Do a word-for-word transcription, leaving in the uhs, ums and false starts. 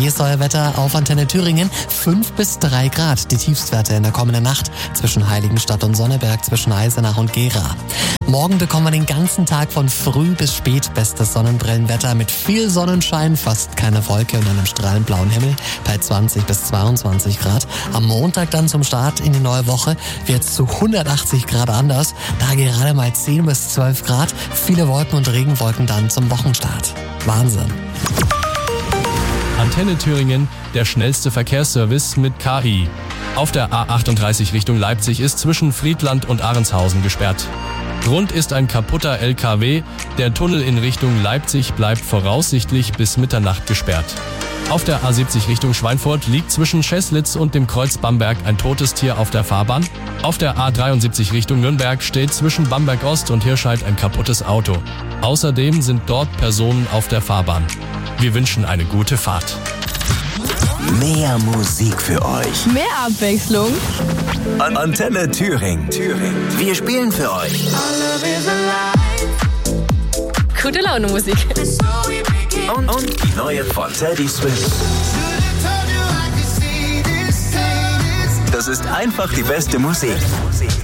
Wie ist euer Wetter auf Antenne Thüringen? fünf bis drei Grad, die Tiefstwerte in der kommenden Nacht zwischen Heiligenstadt und Sonneberg, zwischen Eisenach und Gera. Morgen bekommen wir den ganzen Tag von früh bis spät bestes Sonnenbrillenwetter mit viel Sonnenschein, fast keine Wolke und einem strahlend blauen Himmel bei zwanzig bis zweiundzwanzig Grad. Am Montag dann zum Start in die neue Woche wird es zu hundertachtzig Grad anders, da gerade mal zehn bis zwölf Grad, viele Wolken und Regenwolken dann zum Wochenstart. Wahnsinn. Antenne Thüringen, der schnellste Verkehrsservice mit K I. Auf der A achtunddreißig Richtung Leipzig ist zwischen Friedland und Ahrenshausen gesperrt. Grund ist ein kaputter L K W. Der Tunnel in Richtung Leipzig bleibt voraussichtlich bis Mitternacht gesperrt. Auf der A siebzig Richtung Schweinfurt liegt zwischen Scheßlitz und dem Kreuz Bamberg ein totes Tier auf der Fahrbahn. Auf der A dreiundsiebzig Richtung Nürnberg steht zwischen Bamberg Ost und Hirscheid ein kaputtes Auto. Außerdem sind dort Personen auf der Fahrbahn. Wir wünschen eine gute Fahrt. Mehr Musik für euch. Mehr Abwechslung. An Antenne Thüringen. Thüringen. Wir spielen für euch. Gute Laune Musik. Und, und die neue von Teddy Swims. Das ist einfach die beste Musik.